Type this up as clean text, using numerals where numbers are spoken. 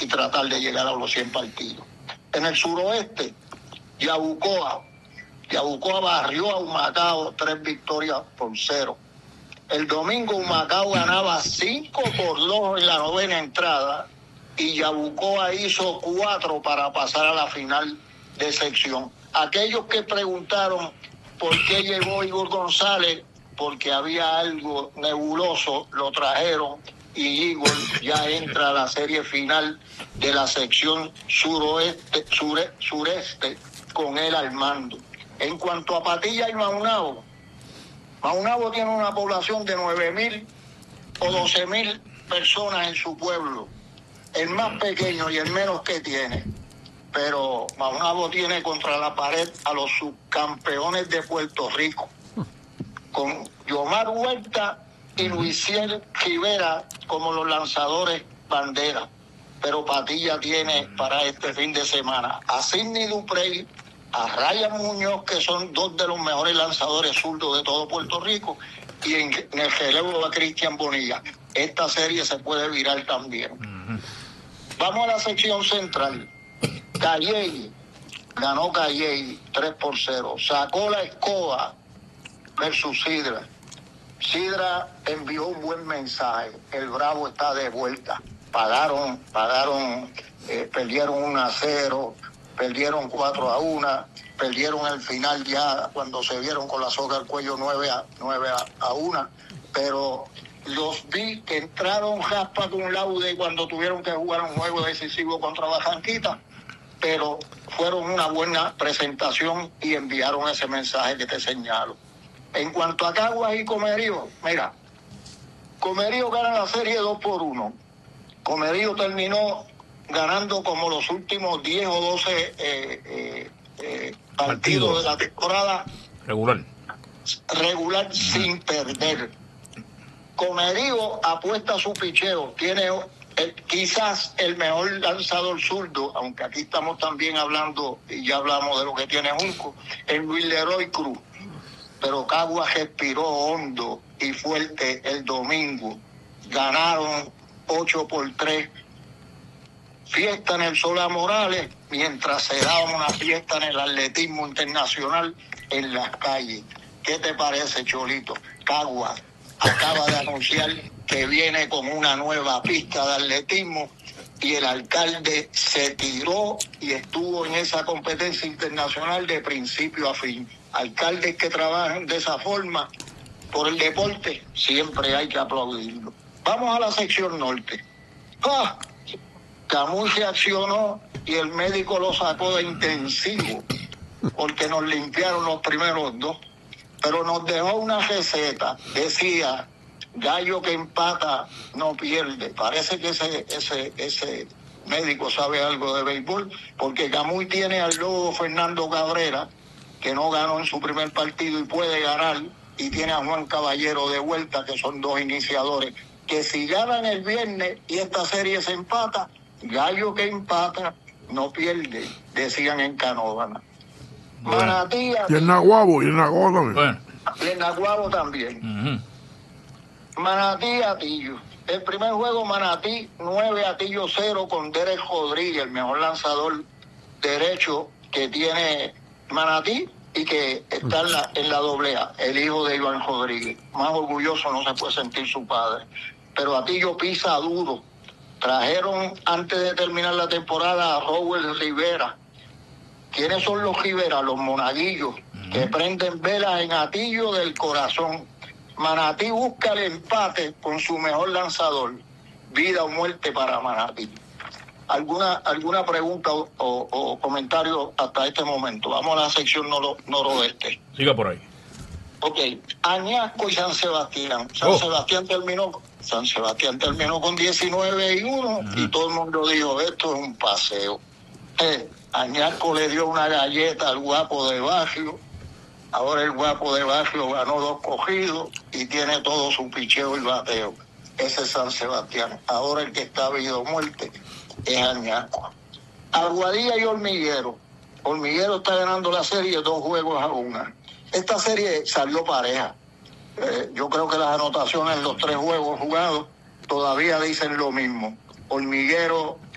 y tratar de llegar a los 100 partidos. En el suroeste, Yabucoa barrió a Humacao 3-0. El domingo Humacao ganaba 5-2 en la novena entrada y Yabucoa hizo 4 para pasar a la final de sección. Aquellos que preguntaron por qué llegó Igor González, porque había algo nebuloso, lo trajeron y Igor ya entra a la serie final de la sección sureste con él al mando. En cuanto a Patilla y Maunabo tiene una población de 9,000 o 12,000 personas en su pueblo, el más pequeño y el menos que tiene. Pero Maunabo tiene contra la pared a los subcampeones de Puerto Rico, con Yomar Huerta y Luisiel Rivera como los lanzadores bandera. Pero Patilla tiene para este fin de semana a Sidney Duprey, a Ryan Muñoz, que son 2 de los mejores lanzadores zurdos de todo Puerto Rico, y en el relevo a Cristian Bonilla. Esta serie se puede virar también. Vamos a la sección central. Calley, ganó Calley 3-0. Sacó la escoba versus Sidra. Sidra envió un buen mensaje. El Bravo está de vuelta. Perdieron 1-0, perdieron 4-1, perdieron el final ya cuando se vieron con la soga al cuello 9-1, pero los vi que entraron jaspa con laude cuando tuvieron que jugar un juego decisivo contra Bajanquita, pero fueron una buena presentación y enviaron ese mensaje que te señalo. En cuanto a Caguas y Comerío, mira, Comerío gana la serie 2-1. Comerío terminó ganando como los últimos 10 o 12 partidos de la temporada regular sin perder. Comerío apuesta a su picheo, tiene quizás el mejor lanzador zurdo, aunque aquí estamos también hablando, y ya hablamos de lo que tiene Junco, el Luis Leroy Cruz. Pero Caguas respiró hondo y fuerte el domingo. Ganaron 8-3. Fiesta en el Solá Morales, mientras se daba una fiesta en el atletismo internacional en las calles. ¿Qué te parece, Cholito? Caguas acaba de anunciar que viene con una nueva pista de atletismo y el alcalde se tiró y estuvo en esa competencia internacional de principio a fin. Alcaldes que trabajan de esa forma por el deporte, siempre hay que aplaudirlo. Vamos a la sección norte. Camuy se accionó y el médico lo sacó de intensivo porque nos limpiaron los primeros 2, pero nos dejó una receta. Decía, gallo que empata no pierde. Parece que ese médico sabe algo de béisbol, porque Camuy tiene al lobo Fernando Cabrera, que no ganó en su primer partido y puede ganar, y tiene a Juan Caballero de vuelta, que son 2 iniciadores, que si ganan el viernes y esta serie se empata, gallo que empata no pierde, decían en Canóvana. Bueno. Manatí y en Naguabo también. Bueno. Y en Naguabo también. Manatí Atillo. El primer juego Manatí 9-0 con Derek Rodríguez, el mejor lanzador derecho que tiene Manatí y que está en la AA, el hijo de Iván Rodríguez. Más orgulloso no se puede sentir su padre. Pero Atillo pisa duro. Trajeron antes de terminar la temporada a Robert Rivera. ¿Quiénes son los Rivera? Los monaguillos, que prenden velas en Atillo del corazón. Manatí busca el empate con su mejor lanzador. Vida o muerte para Manatí. ¿Alguna pregunta o comentario hasta este momento? Vamos a la sección noroeste. Siga por ahí. Ok, Añasco y San Sebastián. San Sebastián terminó con 19-1 y todo el mundo dijo, esto es un paseo. Añasco le dio una galleta al guapo de barrio. Ahora el guapo de barrio ganó 2 cogidos y tiene todo su picheo y bateo. Ese es San Sebastián. Ahora el que está vida o muerte es Añasco. Aguadilla y Hormiguero. Hormiguero está ganando la serie 2-1. Esta serie salió pareja. Yo creo que las anotaciones en los 3 juegos jugados todavía dicen lo mismo. Hormiguero